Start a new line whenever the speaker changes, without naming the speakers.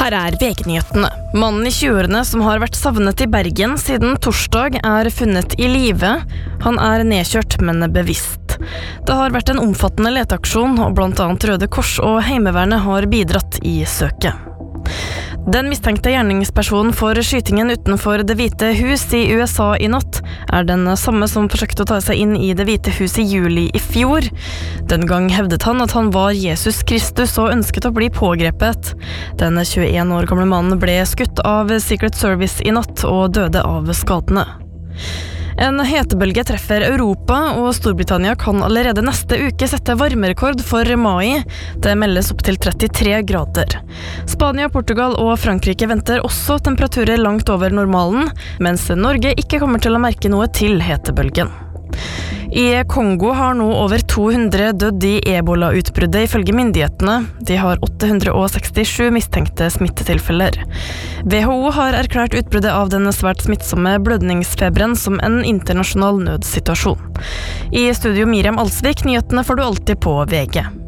Her VG-nyhetene. Mannen I 20-årene som har vært savnet I Bergen siden torsdag funnet I live. Han nedkjørt, men bevisst. Det har vært en omfattende leteaksjon, og blant annet Røde Kors og Heimevernet har bidratt I søket. Den mistenkte gjerningspersonen for skytingen utenfor Det hvite hus I USA I natt den samme som forsøkte å ta seg inn I Det hvite hus I juli I fjor. Den gang hevdet han at han var Jesus Kristus og ønsket å bli pågrepet. Den 21 år gamle mannen ble skutt av Secret Service I natt og døde av skadene. En hetebølge treffer Europa, og Storbritannia kan allerede neste uke sette varmerekord for mai. Det meldes opp til 33 grader. Spania, Portugal og Frankrike venter også temperaturer langt over normalen, mens Norge ikke kommer til å merke noe til hetebølgen. I Kongo har nå over 200 dødd I Ebola-utbruddet ifølge myndighetene. De har 867 mistenkte smittetilfeller. WHO har erklært utbruddet av den svært smittsomme blødningsfeberen som en internasjonal nødsituasjon. I studio Miriam Alsvik, nyhetene får du alltid på VG.